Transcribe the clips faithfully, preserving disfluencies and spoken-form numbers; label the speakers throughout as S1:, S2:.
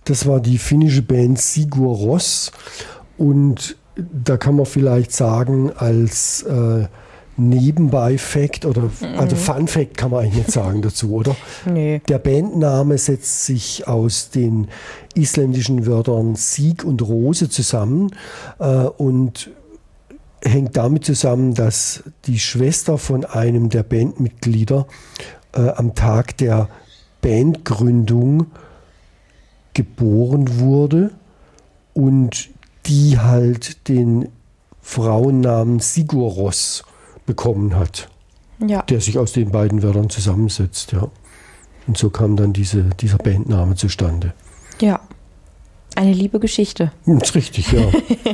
S1: Das war die finnische Band Sigur Rós. Und da kann man vielleicht sagen, als äh, Nebenbei-Fact oder mhm. also Fun-Fact kann man eigentlich nicht sagen dazu, oder?
S2: Nee.
S1: Der Bandname setzt sich aus den isländischen Wörtern Sieg und Rose zusammen äh, und hängt damit zusammen, dass die Schwester von einem der Bandmitglieder äh, am Tag der Bandgründung geboren wurde und die halt den Frauennamen Sigur Rós bekommen hat,
S2: ja.
S1: der sich aus den beiden Wörtern zusammensetzt. Ja. Und so kam dann diese, dieser Bandname zustande.
S2: Ja, eine liebe Geschichte.
S1: Das ist richtig, ja.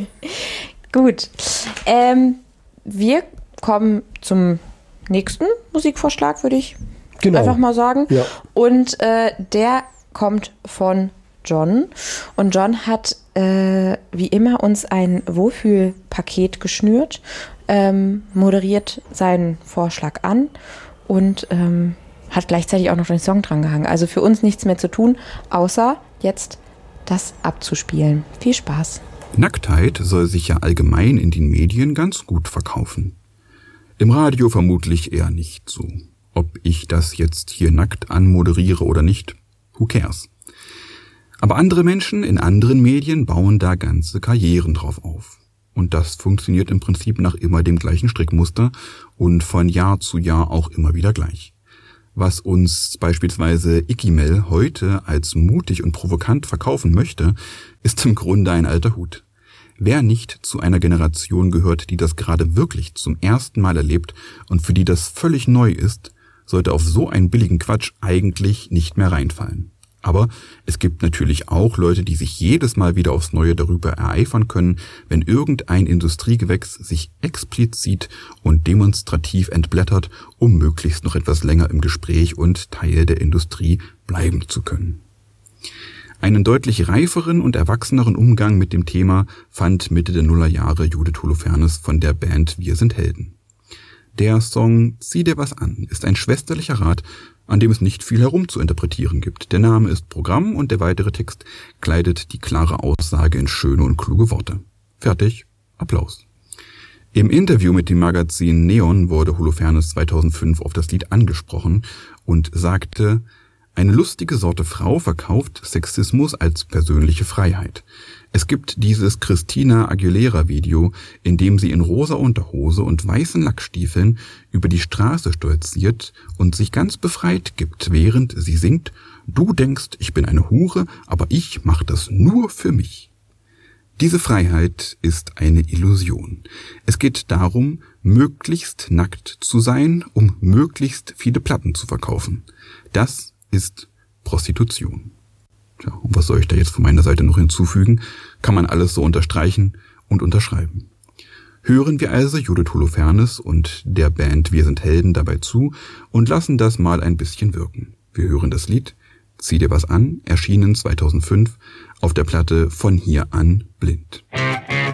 S2: Gut, ähm, wir kommen zum nächsten Musikvorschlag, würde ich genau. einfach mal sagen.
S1: Ja.
S2: Und äh, der kommt von John. Und John hat äh, wie immer uns ein Wohlfühlpaket geschnürt, ähm, moderiert seinen Vorschlag an und ähm, hat gleichzeitig auch noch den Song dran gehangen. Also für uns nichts mehr zu tun, außer jetzt das abzuspielen. Viel Spaß.
S3: Nacktheit soll sich ja allgemein in den Medien ganz gut verkaufen. Im Radio vermutlich eher nicht so. Ob ich das jetzt hier nackt anmoderiere oder nicht, who cares? Aber andere Menschen in anderen Medien bauen da ganze Karrieren drauf auf. Und das funktioniert im Prinzip nach immer dem gleichen Strickmuster und von Jahr zu Jahr auch immer wieder gleich. Was uns beispielsweise Ikimel heute als mutig und provokant verkaufen möchte, ist im Grunde ein alter Hut. Wer nicht zu einer Generation gehört, die das gerade wirklich zum ersten Mal erlebt und für die das völlig neu ist, sollte auf so einen billigen Quatsch eigentlich nicht mehr reinfallen. Aber es gibt natürlich auch Leute, die sich jedes Mal wieder aufs Neue darüber ereifern können, wenn irgendein Industriegewächs sich explizit und demonstrativ entblättert, um möglichst noch etwas länger im Gespräch und Teil der Industrie bleiben zu können. Einen deutlich reiferen und erwachseneren Umgang mit dem Thema fand Mitte der Nullerjahre Judith Holofernes von der Band Wir sind Helden. Der Song Zieh dir was an ist ein schwesterlicher Rat, an dem es nicht viel herum zu interpretieren gibt. Der Name ist Programm und der weitere Text kleidet die klare Aussage in schöne und kluge Worte. Fertig, Applaus. Im Interview mit dem Magazin Neon wurde Holofernes zweitausendfünf auf das Lied angesprochen und sagte: Eine lustige Sorte Frau verkauft Sexismus als persönliche Freiheit. Es gibt dieses Christina Aguilera-Video, in dem sie in rosa Unterhose und weißen Lackstiefeln über die Straße stolziert und sich ganz befreit gibt, während sie singt: Du denkst, ich bin eine Hure, aber ich mach das nur für mich. Diese Freiheit ist eine Illusion. Es geht darum, möglichst nackt zu sein, um möglichst viele Platten zu verkaufen. Das ist Prostitution. Tja, und was soll ich da jetzt von meiner Seite noch hinzufügen? Kann man alles so unterstreichen und unterschreiben. Hören wir also Judith Holofernes und der Band Wir sind Helden dabei zu und lassen das mal ein bisschen wirken. Wir hören das Lied Zieh dir was an, erschienen zweitausendfünf auf der Platte Von hier an blind.